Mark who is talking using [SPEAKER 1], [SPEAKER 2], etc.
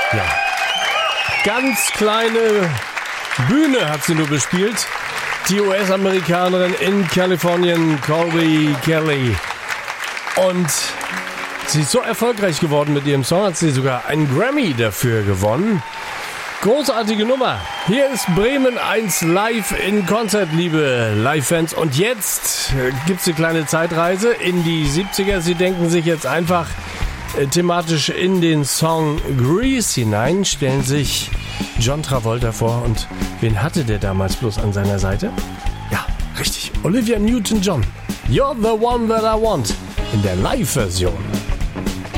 [SPEAKER 1] Ja. Ganz kleine Bühne hat sie nur bespielt. Die US-Amerikanerin in Kalifornien, Colby Kelly. Und sie ist so erfolgreich geworden mit ihrem Song, hat sie sogar einen Grammy dafür gewonnen. Großartige Nummer. Hier ist Bremen 1 live in Konzert, liebe Live-Fans. Und jetzt gibt's eine kleine Zeitreise in die 70er. Sie denken sich jetzt einfach thematisch in den Song Grease hinein, stellen sich John Travolta vor. Und wen hatte der damals bloß an seiner Seite? Ja, richtig. Olivia Newton-John. You're the one that I want. In der Live-Version.